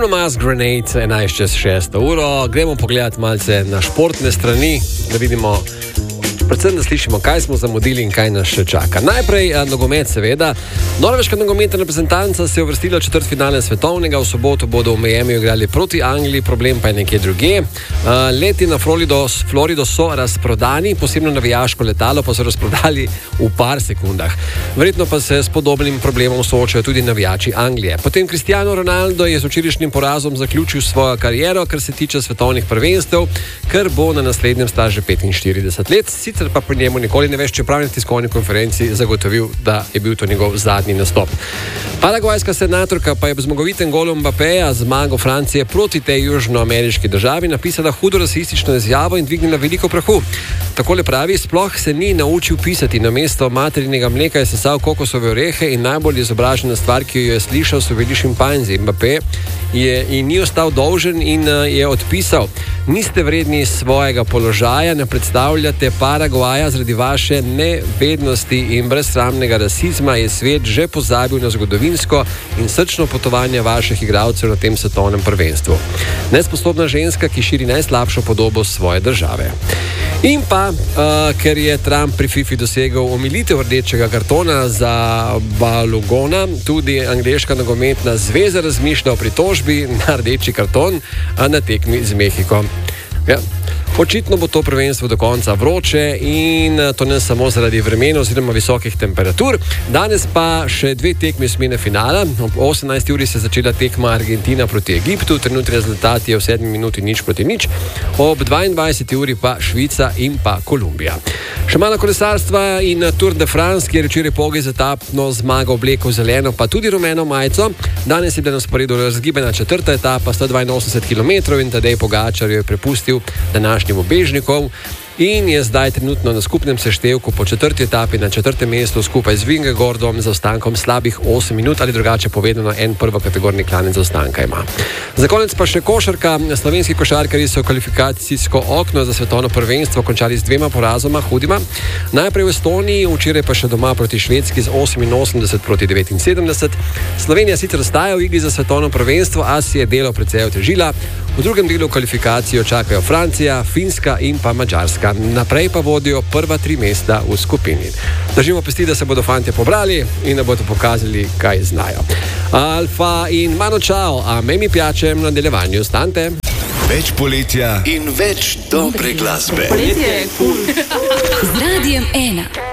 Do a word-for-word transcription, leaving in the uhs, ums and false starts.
Bruno Mars, Grenade, enajst čez šesto uro. Gremo pogledati malce na športne strani, da vidimo, predvsem da slišimo, kaj smo zamudili in kaj nas še čaka. Najprej nogomet, seveda. Norveška nogometna reprezentanca se je uvrstila v četrtfinale svetovnega. V soboto bodo v Miamiju igrali proti Angliji, problem pa je nekje drugje. Leti na Florido, Florido so razprodani, posebno navijaško letalo pa so razprodali v par sekundah. Verjetno pa se s podobnim problemom soočajo tudi navijači Anglije. Potem Cristiano Ronaldo je z včerajšnjim porazom zaključil svojo kariero, kar se tiče svetovnih prvenstev, ker bo na naslednjem star že petinštirideset let. Sicer pa pri njemu nikoli ne veš, čeprav na tiskovni konferenci zagotovil, da je bil to njegov zadnji nastop. Paragvajska senatorka pa je v zmagovitem golu Mbappeja zmago Francije proti tej južnoameriški državi napisala hudo rasistično izjavo in dvignila veliko prahu. Takole pravi: sploh se ni naučil pisati, namesto materinega mleka je sesal kokosove orehe in najbolj izobražena stvar, ki jo je slišal, so bili šimpanzi. Mbappé je in ni ostal dolžen in je odpisal: niste vredni svojega položaja, ne predstavljate Paragvaja, zaradi vaše nevednosti in brezsramnega rasizma je svet že pozabil na zgodovinsko in srčno potovanje vaših igralcev na tem svetovnem prvenstvu. Nesposobna ženska, ki širi najslabšo podobo svoje države. In pa, uh, ker je Trump pri FIFA dosegel omilitev rdečega kartona za Balugona, tudi angleška nogometna zveza razmišlja o pritožbi na rdeči karton na tekmi z Mehiko. Ja. Očitno bo to prvenstvo do konca vroče in to ne samo zaradi vremena oziroma visokih temperatur. Danes pa še dve tekmi osmine finala. Ob osemnajsti uri se je začela tekma Argentina proti Egiptu, trenutni rezultat je v sedmi minuti nič proti nič. Ob dvaindvajseti uri pa Švica in pa Kolumbija. Še malo kolesarstva in Tour de France, kjer je včeraj Pogaj z etapno zmago oblekel zeleno pa tudi rumeno majico. Danes je bila na sporedu razgibana četrta etapa, sto dvainosemdeset kilometrov in Tadej Pogačar jo je prepustil današnjim ubežnikom in je zdaj trenutno na skupnem seštevku po četrti etapi na četrtem mestu skupaj z Vingegordom za ostankom slabih osem minut ali drugače povedano en prvokategorni klanec zaostanka ima. Za konec pa še košarka. Slovenski košarkarji so kvalifikacijsko okno za svetovno prvenstvo končali z dvema porazoma hudima. Najprej v Estoniji, včeraj pa še doma proti Švedski z oseminosemdeset proti devetinsedemdeset. Slovenija sicer ostaja v igri za svetovno prvenstvo, a si je delo precej otežila. V drugem delu kvalifikacijo čakajo Francija, Finska in pa Madžarska. Naprej pa vodijo prva tri mesta v skupini. Držimo pesti, da se bodo fantje pobrali in da bodo pokazali, kaj znajo. Alfa in Mano Čao, a me mi piače v nadaljevanju. Stante. Več poletja in več dobre glasbe. Poletje je cool. Z Radijem ena.